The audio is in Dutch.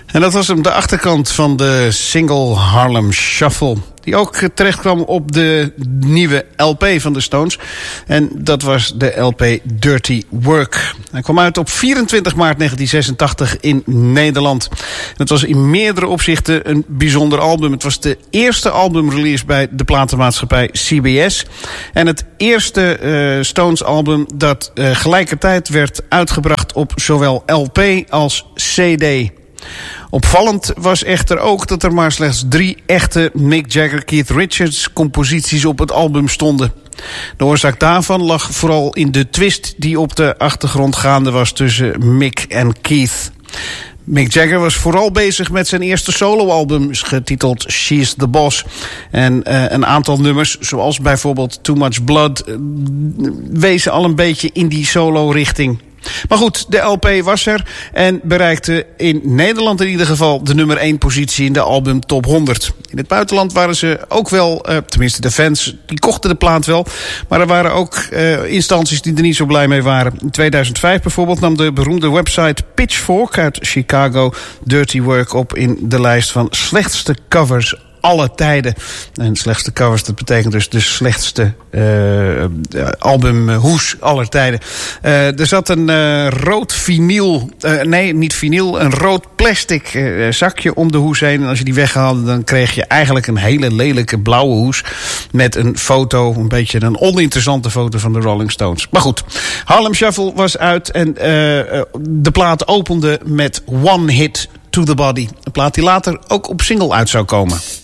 En dat was hem, de achterkant van de single Harlem Shuffle. Die ook terecht kwam op de nieuwe LP van de Stones. En dat was de LP Dirty Work. Hij kwam uit op 24 maart 1986 in Nederland. Het was in meerdere opzichten een bijzonder album. Het was de eerste albumrelease bij de platenmaatschappij CBS. En het eerste Stones album dat gelijkertijd werd uitgebracht op zowel LP als CD. Opvallend was echter ook dat er maar slechts 3 echte Mick Jagger, Keith Richards composities op het album stonden. De oorzaak daarvan lag vooral in de twist die op de achtergrond gaande was tussen Mick en Keith. Mick Jagger was vooral bezig met zijn eerste soloalbum, getiteld She's the Boss. En een aantal nummers, zoals bijvoorbeeld Too Much Blood, wezen al een beetje in die solo-richting. Maar goed, de LP was er en bereikte in Nederland in ieder geval de nummer 1 positie in de album Top 100. In het buitenland waren ze ook wel, tenminste de fans, die kochten de plaat wel. Maar er waren ook instanties die er niet zo blij mee waren. In 2005 bijvoorbeeld nam de beroemde website Pitchfork uit Chicago Dirty Work op in de lijst van slechtste covers alle tijden. En slechtste covers, dat betekent dus de slechtste albumhoes aller tijden. Er zat een rood vinyl, nee, niet vinyl, een rood plastic zakje om de hoes heen. En als je die weghaalde, dan kreeg je eigenlijk een hele lelijke blauwe hoes met een foto, een beetje een oninteressante foto van de Rolling Stones. Maar goed, Harlem Shuffle was uit en de plaat opende met One Hit to the Body. Een plaat die later ook op single uit zou komen.